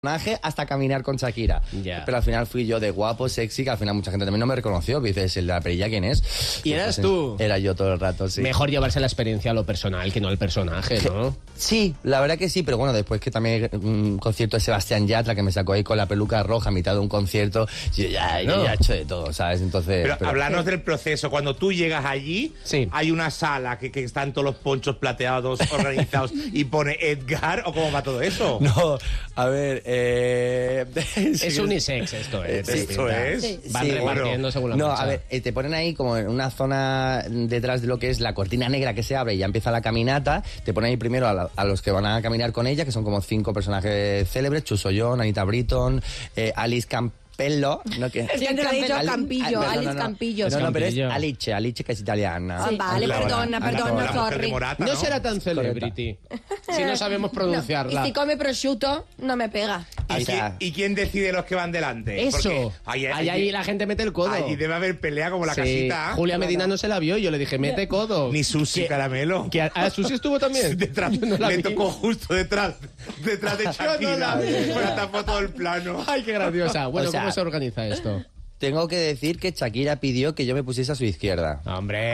hasta caminar con Shakira. Yeah. Pero al final fui yo de guapo, sexy, que al final mucha gente también no me reconoció. Dices, el de la perilla, ¿quién es? ¿Y eras tú? Era yo todo el rato, sí. Mejor llevarse la experiencia a lo personal que no al personaje, ¿no? Sí, la verdad que sí, pero bueno, después que también un concierto de Sebastián Yatra, que me sacó ahí con la peluca roja a mitad de un concierto, yo ya he hecho de todo, ¿sabes? Entonces... Pero hablarnos del proceso. Cuando tú llegas allí, sí, hay una sala que están todos los ponchos plateados organizados y pone Edgar, ¿o cómo va todo eso? No, a ver... es unisex esto, ¿eh? Sí, esto es. Sí. Van repartiendo según la No, marcha. a ver, te ponen ahí como en una zona detrás de lo que es la cortina negra que se abre y ya empieza la caminata. Te ponen ahí primero a los que van a caminar con ella, que son como 5 personajes célebres: Chuso John, Anita Britton, Alice Campello, ¿no? Que... Es que te lo he dicho Campillo, Alice Campillo. No, pero es Alice, que es italiana. Sí. Vale, perdona, sorry. No será tan celebrity si no sabemos pronunciarla. No, y si come prosciutto, no me pega. ¿Y quién decide los que van delante? Eso. Ahí la gente mete el codo. Allí debe haber pelea como la casita. Julia Medina no se la vio y yo le dije, mete codo. Ni Susi Caramelo. ¿Susi estuvo también? Detrás, le tocó justo detrás de Shakira. Para tapar todo el plano. Ay, qué graciosa. Bueno, o sea, ¿cómo se organiza esto? Tengo que decir que Shakira pidió que yo me pusiese a su izquierda. ¡Hombre!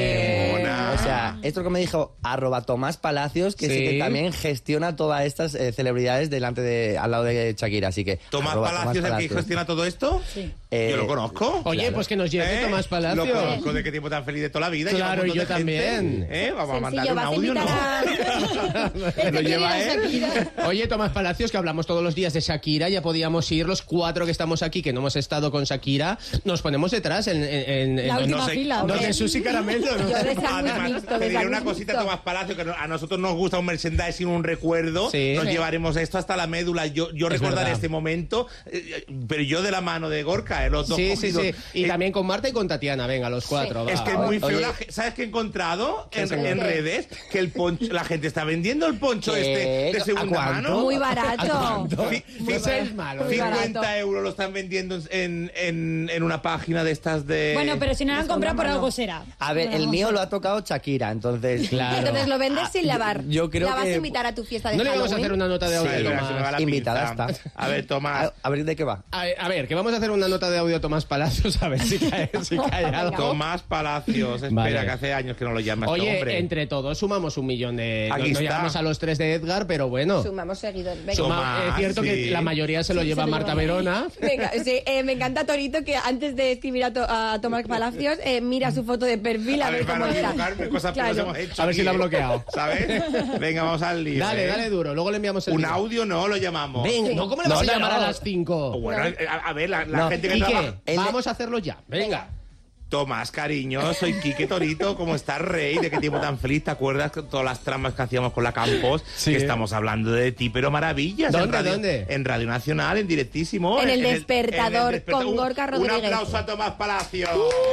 O sea, esto que me dijo @Tomás Palacios, que sí que también gestiona todas estas celebridades al lado de Shakira, así que... ¿Tomás Palacios es el que gestiona todo esto? Sí. Yo lo conozco. Oye, claro. Pues que nos lleve Tomás Palacios. Lo conozco, de qué tiempo tan feliz de toda la vida. Claro, y yo también. Vamos a mandarle un ¿vas a audio, ¿no? invitar Lo lleva él. Oye, Tomás Palacios, que hablamos todos los días de Shakira, ya podíamos ir los 4 que estamos aquí, que no hemos estado con Shakira, nos ponemos detrás en la última fila. Donde Susi Caramelo. Yo de Además, te diré una cosita, Tomás Palacio, que a nosotros nos gusta un merchandising, un recuerdo. Sí. Nos llevaremos esto hasta la médula. Yo recordaré verdad. este momento, pero yo de la mano de Gorka, los dos cogidos. Sí. Y también con Marta y con Tatiana, venga, los 4. Es que es muy feo. Oye. ¿Sabes qué he encontrado en redes? Que el poncho, la gente está vendiendo el poncho de segunda mano. Muy barato. No seáis malos. 50 euros lo están vendiendo en una página de estas de... Bueno, pero si no lo han comprado por algo será. A ver, el mío lo ha tocado Shakira, entonces... Claro. Entonces lo vendes sin lavar. Yo creo ¿La vas que... a invitar a tu fiesta de ¿No le Halloween? vamos a hacer una nota de audio, Sí, Tomás? se me va la Invitada pinza. está. A ver, Tomás. A ver, ¿de qué va? A ver, que vamos a hacer una nota de audio a Tomás Palacios, a ver si cae algo. Tomás Palacios, espera, Vale. que hace años que no lo llama este Oye, hombre. entre todos sumamos 1 millón de... Aquí No está. llegamos a los 3 de Edgar, pero bueno. Sumamos seguidores. Venga. Tomás, Es cierto sí. que la mayoría se lo lleva se lo Marta lleva. Verona. Venga, sí, me encanta Torito que antes de escribir a Tomás Palacios mira su foto de perfil a ver para cómo no está. equivocarme, cosas que Claro. nos hemos hecho. A ver si aquí, lo ha bloqueado. ¿Sabes? Venga, vamos al lío. Dale duro. Luego le enviamos el Un vídeo. audio no lo llamamos. Venga, Sí. no, ¿cómo le vas a No, llamar no. a las 5? Bueno, a ver, la No. gente que Quique, trabaja... vamos a hacerlo ya. Venga. Tomás, cariño, soy Quique Torito, ¿cómo estás, rey? ¿De qué tiempo tan feliz? ¿Te acuerdas de todas las tramas que hacíamos con la Campos? Sí. Que estamos hablando de ti, pero maravillas. ¿Dónde? En Radio Nacional, en directísimo. En El Despertador, con Gorka Rodríguez. Un aplauso a Tomás Palacios.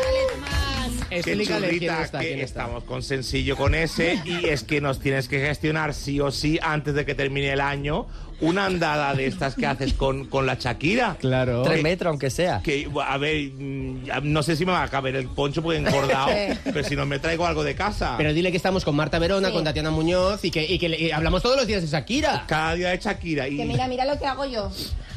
Qué Explícale quién churrita, está, que quién está. estamos con Sencillo con ese y es que nos tienes que gestionar sí o sí antes de que termine el año una andada de estas que haces con la Shakira. Claro. 3 metros, aunque sea. Que, a ver, no sé si me va a caber el poncho porque he engordado, pero si no me traigo algo de casa. Pero dile que estamos con Marta Verona, Sí. con Tatiana Muñoz y que hablamos todos los días de Shakira. Cada día de Shakira. Y Que mira lo que hago yo.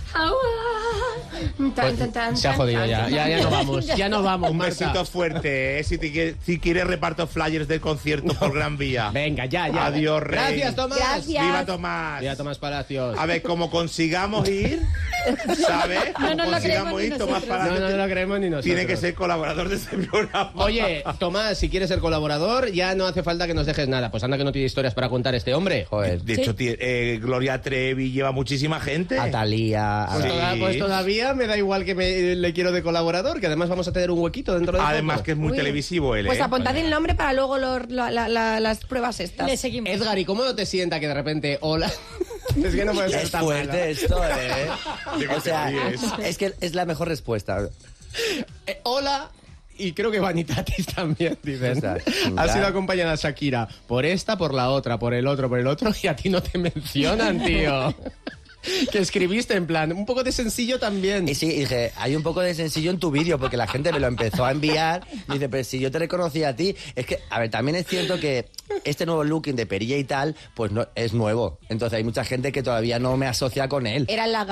Se ha jodido ya. Ya no vamos. Ya no vamos, un Marta. besito fuerte, ¿eh? Si quieres reparto flyers del concierto por Gran Vía. Venga, ya. Adiós, rey. Gracias, Tomás. Gracias. ¡Viva Tomás! Viva Tomás Palacios. A ver, como consigamos ir, ¿sabes? Como No nos lo consigamos creemos ir, ni Tomás nosotros. Palacios No lo creemos ni nosotros. tiene que ser colaborador de este programa. Oye, Tomás, si quieres ser colaborador, ya no hace falta que nos dejes nada. Pues anda que no tiene historias para contar este hombre. Joder. De hecho, Gloria Trevi lleva muchísima gente. A Thalía. Pues, Sí. pues todavía me da igual que le quiero de colaborador, que además vamos a tener un huequito dentro de Además poco. que es muy Uy. televisivo él, Pues ¿eh? apuntad el nombre para luego las pruebas estas. Le seguimos. Edgar, ¿y cómo no te sienta que de repente, hola? Es que no puede ser Es tan fuerte malo. esto, ¿De qué O sea, te ríes? es que es la mejor respuesta. Hola. Y creo que Vanitatis también, dicen. Esa, Ha sido acompañada Shakira por esta, por la otra, por el otro, y a ti no te mencionan, tío. Que escribiste en plan, un poco de sencillo también. Y sí, dije, hay un poco de sencillo en tu vídeo, porque la gente me lo empezó a enviar. Me dice, pero si yo te reconocí a ti. Es que, a ver, también es cierto que este nuevo looking de perilla y tal, pues no es nuevo. Entonces hay mucha gente que todavía no me asocia con él. Eran las